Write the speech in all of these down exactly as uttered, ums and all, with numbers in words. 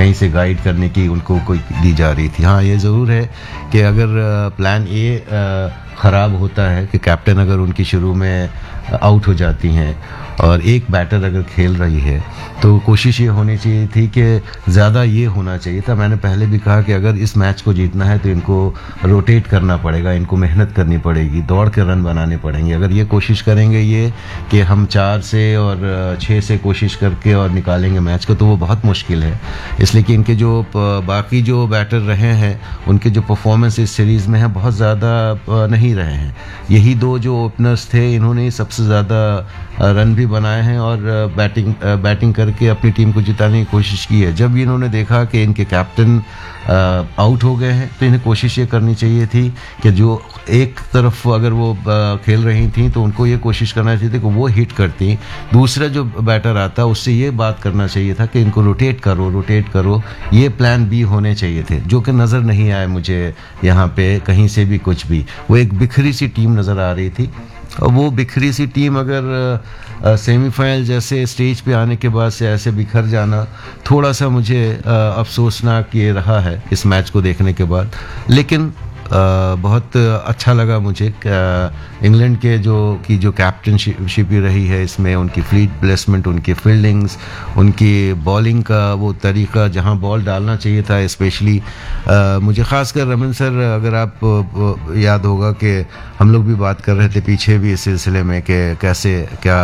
कहीं से गाइड करने की उनको कोई दी जा रही थी। हाँ, ये ज़रूर है कि अगर प्लान ए ख़राब होता है कि कैप्टन अगर उनकी शुरू में आउट हो जाती हैं और एक बैटर अगर खेल रही है तो कोशिश ये होनी चाहिए थी कि ज़्यादा ये होना चाहिए था। मैंने पहले भी कहा कि अगर इस मैच को जीतना है तो इनको रोटेट करना पड़ेगा, इनको मेहनत करनी पड़ेगी, दौड़ के रन बनाने पड़ेंगे। अगर ये कोशिश करेंगे ये कि हम चार से और छः से कोशिश करके और निकालेंगे मैच को, तो वो बहुत मुश्किल है। इसलिए कि इनके जो बाकी जो बैटर रहे हैं उनके जो परफॉर्मेंस इस सीरीज़ में है बहुत ज़्यादा नहीं रहे हैं। यही दो जो ओपनर्स थे इन्होंने सबसे ज़्यादा रन भी बनाए हैं और बैटिंग बैटिंग करके अपनी टीम को जिताने की कोशिश की है। जब इन्होंने देखा कि इनके कैप्टन आउट हो गए हैं तो इन्हें कोशिश ये करनी चाहिए थी कि जो एक तरफ अगर वो खेल रही थी तो उनको ये कोशिश करना चाहिए था कि वो हिट करती, दूसरा जो बैटर आता उससे ये बात करना चाहिए था कि इनको रोटेट करो रोटेट करो। ये प्लान बी होने चाहिए थे, जो कि नज़र नहीं आए मुझे यहाँ पे कहीं से भी कुछ भी। वो एक बिखरी सी टीम नज़र आ रही थी और वो बिखरी सी टीम अगर सेमीफाइनल जैसे स्टेज पे आने के बाद से ऐसे बिखर जाना थोड़ा सा मुझे अफसोसनाक ये रहा है इस मैच को देखने के बाद। लेकिन आ, बहुत अच्छा लगा मुझे इंग्लैंड के जो की जो कैप्टनशिप रही है इसमें, उनकी फील्ड प्लेसमेंट, उनकी फील्डिंग्स, उनकी बॉलिंग का वो तरीका जहां बॉल डालना चाहिए था। स्पेशली मुझे ख़ासकर रमन सर, अगर आप याद होगा कि हम लोग भी बात कर रहे थे पीछे भी इस सिलसिले में कि कैसे क्या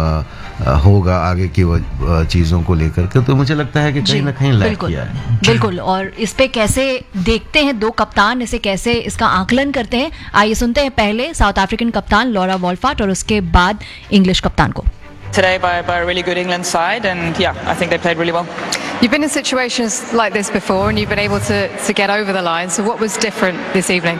आ, होगा आगे की वो चीज़ों को लेकर के, तो मुझे लगता है कि कहीं ना कहीं लैग किया है। बिल्कुल। और इस पे कैसे देखते हैं दो कप्तान, इसे कैसे इसका आकलन करते हैं, आइए सुनते हैं पहले साउथ अफ्रीकन कप्तान लॉरा वॉल्फार्ट और उसके बाद इंग्लिश कप्तान को। Today by, by a really good England side, and yeah, I think they played really well. You've been in situations like this before and you've been able to, to get over the line, so what was different this evening?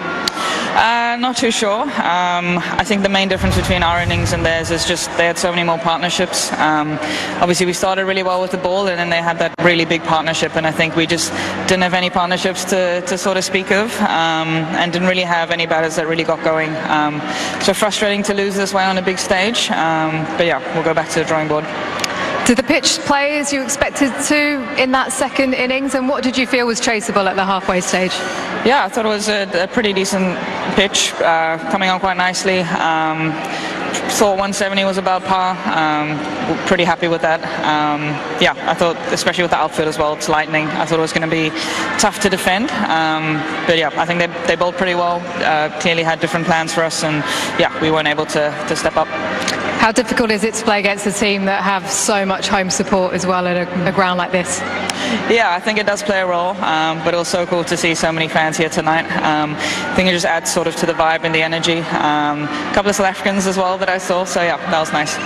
Uh, not too sure. Um, I think the main difference between our innings and theirs is just they had so many more partnerships. Um, obviously we started really well with the ball and then they had that really big partnership, and I think we just didn't have any partnerships to, to sort of speak of, um, and didn't really have any batters that really got going. Um, so frustrating to lose this way on a big stage, um, but yeah, we'll go back to the drawing board. Did the pitch play as you expected to in that second innings, and what did you feel was chaseable at the halfway stage? Yeah, I thought it was a, a pretty decent pitch, uh, coming on quite nicely. Um, thought one seventy was about par. Um, pretty happy with that. Um, yeah, I thought, especially with the outfield as well, it's lightning. I thought it was going to be tough to defend. Um, but yeah, I think they they bowled pretty well. Uh, clearly had different plans for us, and yeah, we weren't able to to step up. How difficult is it to play against a team that have so much home support as well at a, a ground like this? Yeah, I think it does play a role, um, but it was so cool to see so many fans here tonight. Um, I think it just adds sort of to the vibe and the energy. Um, a couple of South Africans as well that I saw, so yeah, that was nice.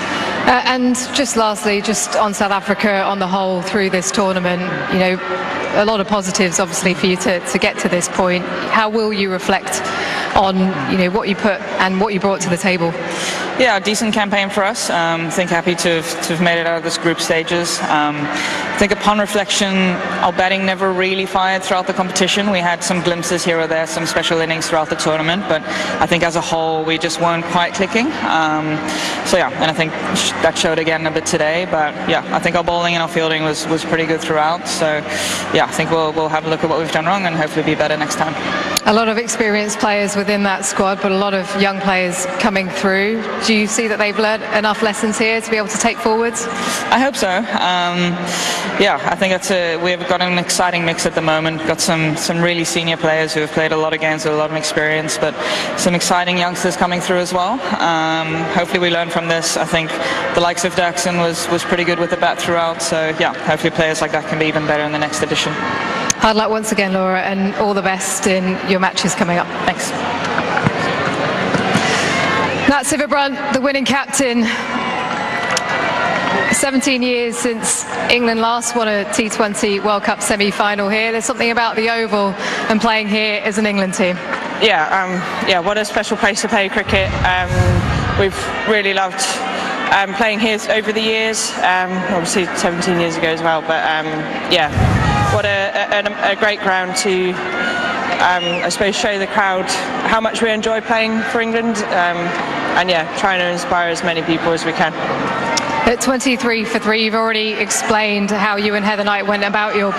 Uh, and just lastly, just on South Africa on the whole through this tournament, you know, a lot of positives obviously for you to, to get to this point. How will you reflect on, you know, what you put and what you brought to the table? Yeah, a decent campaign for us. Um, I think happy to have, to have made it out of this group stages. Um, I think upon reflection, our batting never really fired throughout the competition. We had some glimpses here or there, some special innings throughout the tournament, but I think as a whole we just weren't quite clicking. Um, so yeah, and I think that showed again a bit today. But yeah, I think our bowling and our fielding was, was pretty good throughout. So yeah, I think we'll, we'll have a look at what we've done wrong and hopefully be better next time. A lot of experienced players within that squad, but a lot of young players coming through. Do you see that they've learned enough lessons here to be able to take forwards? I hope so. Um, yeah, I think that's a, we've got an exciting mix at the moment. Got some some really senior players who have played a lot of games with a lot of experience, but some exciting youngsters coming through as well. Um, hopefully we learn from this. I think the likes of Daxon was, was pretty good with the bat throughout, so yeah, hopefully players like that can be even better in the next edition. Hard luck once again, Laura, and all the best in your matches coming up. Thanks. Nat Sciver-Brunt, the winning captain. seventeen years since England last won a T twenty World Cup semi-final here. There's something about the Oval and playing here as an England team. Yeah, um, yeah. What a special place to play cricket. Um, we've really loved um, playing here over the years. Um, obviously, seventeen years ago as well. But um, yeah, what a, a, a great ground to, um, I suppose, show the crowd how much we enjoy playing for England. Um, and yeah, trying to inspire as many people as we can. At twenty-three for three, you've already explained how you and Heather Knight went about your